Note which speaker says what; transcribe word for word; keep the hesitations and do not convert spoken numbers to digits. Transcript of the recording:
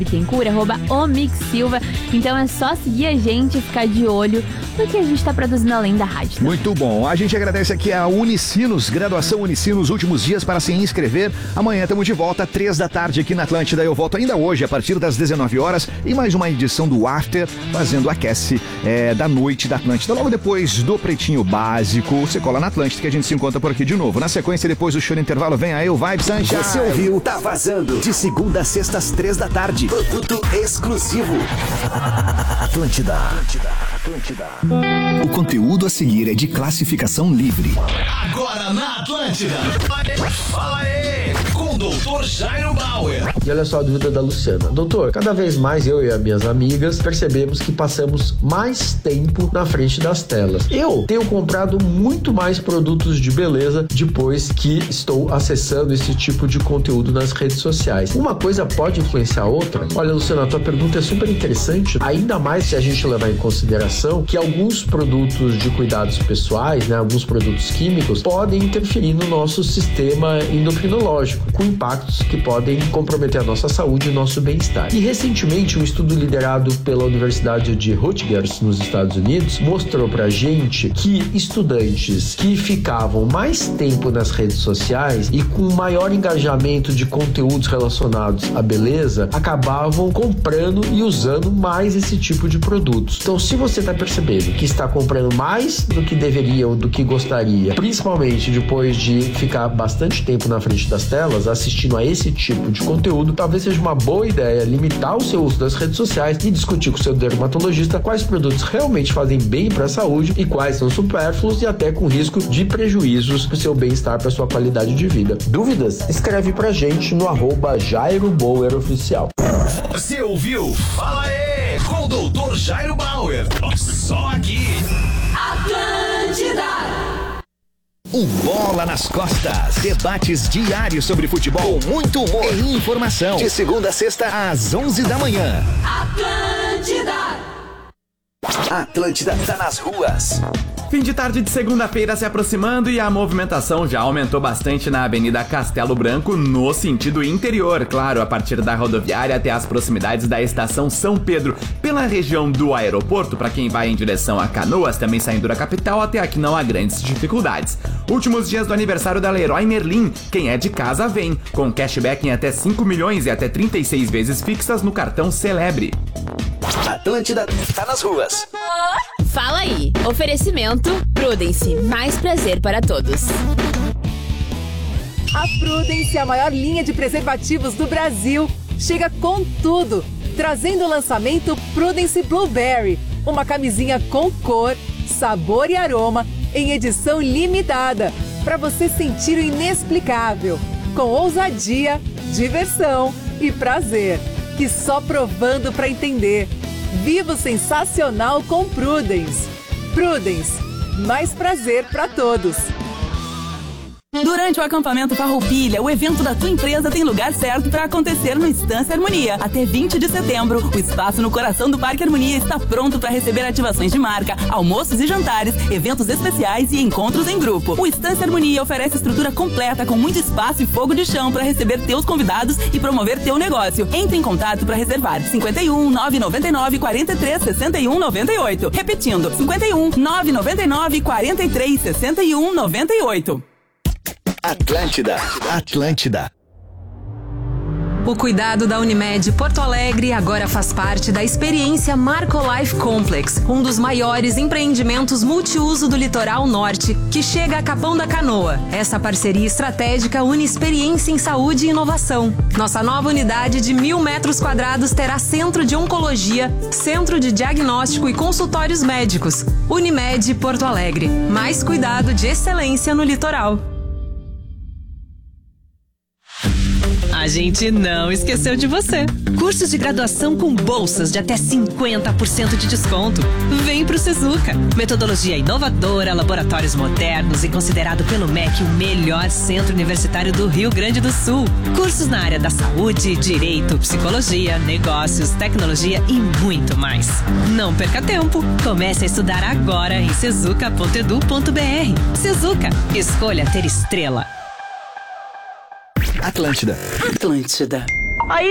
Speaker 1: Bittencourt, arroba o Mix Silva. Então é só seguir a gente e ficar de olho no que a gente tá produzindo além da rádio. Tá?
Speaker 2: Muito bom. A gente agradece aqui a Unicinos, graduação Unicinos, últimos dias para se inscrever. Amanhã estamos de volta, três da tarde aqui na Atlântida. Eu volto ainda hoje, a partir das dezenove horas, e mais uma edição do After, fazendo aquece é, da noite da Atlântida. Logo depois do Pretinho Básico, você cola na Atlântida que a gente se encontra por aqui de novo. Na sequência, depois do show de intervalo, vem aí o Vibe Sunshine.
Speaker 3: Você ouviu? Tá vazando. De segunda a sexta às três da tarde. Produto exclusivo. Atlântida. Atlântida. Atlântida. O conteúdo a seguir é de classificação livre.
Speaker 4: Agora na Atlântida. Fala aí, com o doutor Jairo Bauer.
Speaker 5: E olha só a dúvida da Luciana. Doutor, cada vez mais eu e as minhas amigas percebemos que passamos mais tempo na frente das telas. Eu tenho comprado muito mais produtos de beleza depois que estou acessando esse tipo de conteúdo nas redes sociais. Uma coisa pode influenciar a outra? Olha, Luciana, a tua pergunta é super interessante, ainda mais se a gente levar em consideração que alguns produtos de cuidados pessoais, né, alguns produtos químicos, podem interferir no nosso sistema endocrinológico, com impactos que podem comprometer a nossa saúde e nosso bem-estar. E recentemente, um estudo liderado pela Universidade de Rutgers, nos Estados Unidos, mostrou pra gente que estudantes que ficavam mais tempo nas redes sociais e com maior engajamento de conteúdos relacionados à beleza, acabavam comprando e usando mais esse tipo de produtos. Então, se você está percebendo que está comprando mais do que deveria ou do que gostaria, principalmente depois de ficar bastante tempo na frente das telas, assistindo a esse tipo de conteúdo, talvez seja uma boa ideia limitar o seu uso das redes sociais e discutir com o seu dermatologista quais produtos realmente fazem bem para a saúde e quais são supérfluos e até com risco de prejuízos para o seu bem-estar, para a sua qualidade de vida. Dúvidas? Escreve pra gente no arroba Jairo Bauer Oficial.
Speaker 4: Você ouviu? Fala aí, com o doutor Jairo Bauer. Só aqui.
Speaker 6: Atlântida.
Speaker 2: Um Bola nas Costas. Debates diários sobre futebol, muito humor e informação. De segunda a sexta, às onze da manhã.
Speaker 6: Atlântida.
Speaker 3: Atlântida tá nas ruas.
Speaker 7: Fim de tarde de segunda-feira se aproximando e a movimentação já aumentou bastante na Avenida Castelo Branco, no sentido interior, claro, a partir da rodoviária até as proximidades da Estação São Pedro, pela região do aeroporto, para quem vai em direção a Canoas, também saindo da capital, até aqui não há grandes dificuldades. Últimos dias do aniversário da Leroy Merlin, quem é de casa vem, com cashback em até cinco milhões e até trinta e seis vezes fixas no cartão Celebre.
Speaker 3: Atlântida tá nas ruas.
Speaker 1: Fala aí. Oferecimento Prudence. Mais prazer para todos.
Speaker 8: A Prudence, a maior linha de preservativos do Brasil, chega com tudo, trazendo o lançamento Prudence Blueberry, uma camisinha com cor, sabor e aroma em edição limitada, para você sentir o inexplicável, com ousadia, diversão e prazer, que só provando para entender. Viva o sensacional com Prudence. Prudence, mais prazer para todos.
Speaker 9: Durante o acampamento Farroupilha, o evento da tua empresa tem lugar certo para acontecer no Estância Harmonia. Até vinte de setembro, o espaço no coração do Parque Harmonia está pronto para receber ativações de marca, almoços e jantares, eventos especiais e encontros em grupo. O Estância Harmonia oferece estrutura completa com muito espaço e fogo de chão para receber teus convidados e promover teu negócio. Entre em contato para reservar cinquenta e um, nove nove nove, quarenta e três, sessenta e um, noventa e oito. Repetindo, cinquenta e um, nove nove nove, quarenta e três, sessenta e um, noventa e oito.
Speaker 2: Atlântida, Atlântida.
Speaker 10: O cuidado da Unimed Porto Alegre agora faz parte da experiência Marco Life Complex, um dos maiores empreendimentos multiuso do litoral norte, que chega a Capão da Canoa. Essa parceria estratégica une experiência em saúde e inovação. Nossa nova unidade de mil metros quadrados terá centro de oncologia, centro de diagnóstico e consultórios médicos. Unimed Porto Alegre. Mais cuidado de excelência no litoral.
Speaker 11: A gente não esqueceu de você. Cursos de graduação com bolsas de até cinquenta por cento de desconto. Vem pro Sezuca. Metodologia inovadora, laboratórios modernos e considerado pelo M E C o melhor centro universitário do Rio Grande do Sul. Cursos na área da saúde, direito, psicologia, negócios, tecnologia e muito mais. Não perca tempo. Comece a estudar agora em sezuca ponto edu ponto br. Sezuca. Escolha ter estrela.
Speaker 2: Atlântida.
Speaker 10: Atlântida.
Speaker 8: Aí